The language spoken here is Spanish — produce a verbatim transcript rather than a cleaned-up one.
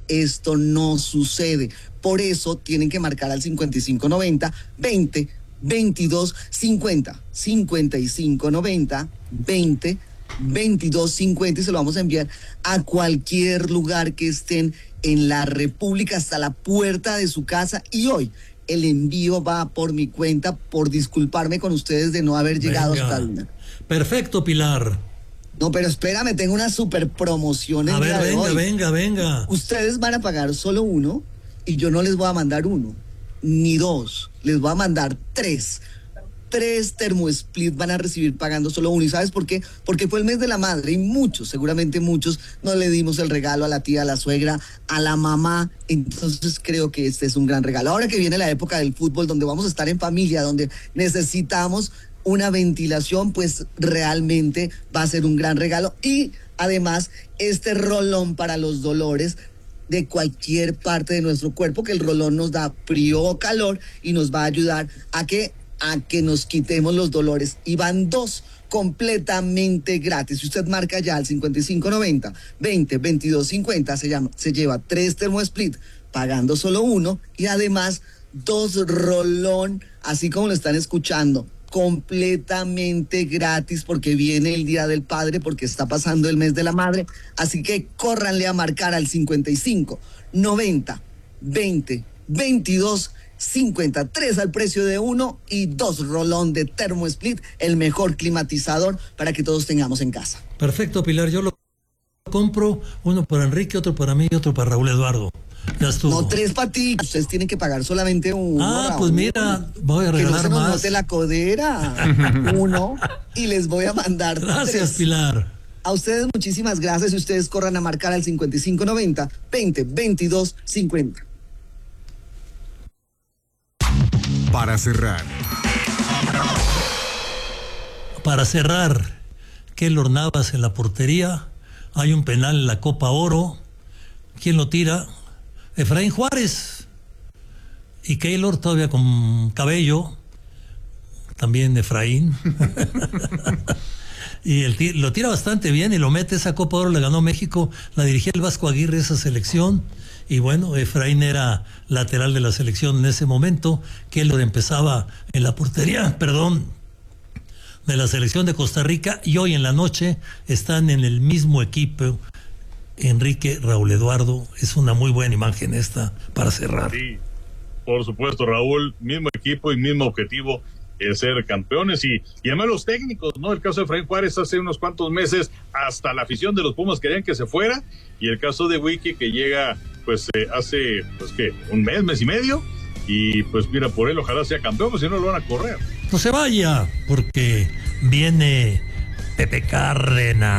esto no sucede. Por eso tienen que marcar al cincuenta y cinco noventa, veinte, veintidós, cincuenta, cincuenta y cinco noventa, veinte, veintidós, cincuenta, y se lo vamos a enviar a cualquier lugar que estén en la República, hasta la puerta de su casa. Y hoy el envío va por mi cuenta, por disculparme con ustedes de no haber llegado Venga. hasta una. Perfecto, Pilar. No, pero espérame, tengo una super promoción el A ver, día de venga, hoy. venga, venga. Ustedes van a pagar solo uno y yo no les voy a mandar uno, ni dos, les voy a mandar tres. Tres termosplit van a recibir pagando solo uno. ¿Y sabes por qué? Porque fue el mes de la madre y muchos, seguramente muchos, no le dimos el regalo a la tía, a la suegra, a la mamá. Entonces creo que este es un gran regalo. Ahora que viene la época del fútbol, donde vamos a estar en familia, donde necesitamos una ventilación, pues realmente va a ser un gran regalo. Y además, este rolón para los dolores de cualquier parte de nuestro cuerpo, que el rolón nos da frío o calor y nos va a ayudar a que a que nos quitemos los dolores. Y van dos completamente gratis. Si usted marca ya al cincuenta y cinco noventa, veinte, veintidós, cincuenta, se, llama, se lleva tres termosplit pagando solo uno, y además dos rolón, así como lo están escuchando, completamente gratis, porque viene el Día del Padre, porque está pasando el mes de la madre. Así que córranle a marcar al cincuenta y cinco noventa, veinte, veintidós, cincuenta, tres al precio de uno y dos rolón de termosplit, el mejor climatizador para que todos tengamos en casa. Perfecto, Pilar, yo lo compro, uno para Enrique, otro para mí y otro para Raúl Eduardo. Ya estuvo. No, tres para ti, ustedes tienen que pagar solamente uno. Ah, Raúl. pues mira, voy a Que no regalar se nos más. note la codera. Uno, y les voy a mandar Gracias, tres. Pilar. A ustedes muchísimas gracias, y ustedes corran a marcar al cincuenta y cinco noventa, veinte, veintidós, cincuenta. Para cerrar. Para cerrar, Keylor Navas en la portería. Hay un penal en la Copa Oro. ¿Quién lo tira? Efraín Juárez. Y Keylor todavía con cabello. También Efraín. Y el t- lo tira bastante bien y lo mete. Esa Copa Oro la ganó México. La dirigía el Vasco Aguirre, esa selección. Y bueno, Efraín era lateral de la selección en ese momento. Keylor empezaba en la portería, perdón, de la selección de Costa Rica, y hoy en la noche están en el mismo equipo Enrique, Raúl Eduardo. Es una muy buena imagen esta para cerrar. Sí, por supuesto, Raúl, mismo equipo y mismo objetivo, el ser campeones, y, y además los técnicos, ¿no? El caso de Efraín Juárez, hace unos cuantos meses hasta la afición de los Pumas querían que se fuera, y el caso de Wiki, que llega pues eh, hace pues que un mes, mes y medio, y pues mira, por él ojalá sea campeón, pues si no lo van a correr. No se vaya, porque viene Pepe Cárdenas.